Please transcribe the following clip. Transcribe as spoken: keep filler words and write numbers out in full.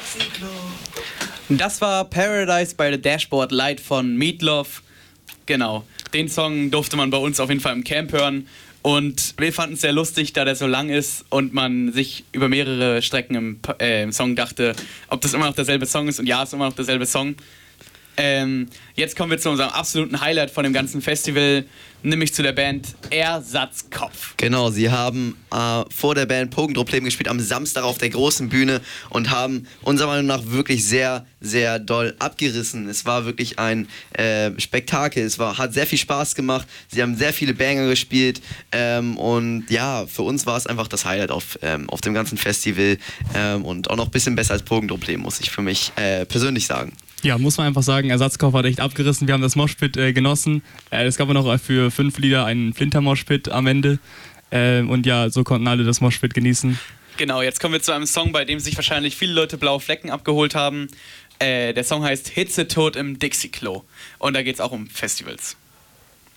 Das war Paradise by the Dashboard Light von Meatloaf. Genau, den Song durfte man bei uns auf jeden Fall im Camp hören. Und wir fanden es sehr lustig, da der so lang ist und man sich über mehrere Strecken im, äh, im Song dachte, ob das immer noch derselbe Song ist. Und ja, es ist immer noch derselbe Song. Ähm, jetzt kommen wir zu unserem absoluten Highlight von dem ganzen Festival, nämlich zu der Band Ersatzkopf. Genau, sie haben äh, vor der Band Pogendrupp Leben gespielt am Samstag auf der großen Bühne und haben unserer Meinung nach wirklich sehr, sehr doll abgerissen. Es war wirklich ein äh, Spektakel, es war, hat sehr viel Spaß gemacht, sie haben sehr viele Banger gespielt ähm, und ja, für uns war es einfach das Highlight auf, ähm, auf dem ganzen Festival ähm, und auch noch ein bisschen besser als Pogendrupp Leben, muss ich für mich äh, persönlich sagen. Ja, muss man einfach sagen, Ersatzkopf hat echt abgerissen. Wir haben das Moshpit äh, genossen. Äh, es gab auch noch für fünf Lieder einen Flinter-Moshpit am Ende. Äh, und ja, so konnten alle das Moshpit genießen. Genau, jetzt kommen wir zu einem Song, bei dem sich wahrscheinlich viele Leute blaue Flecken abgeholt haben. Äh, der Song heißt Hitzetod im Dixie-Klo. Und da geht es auch um Festivals.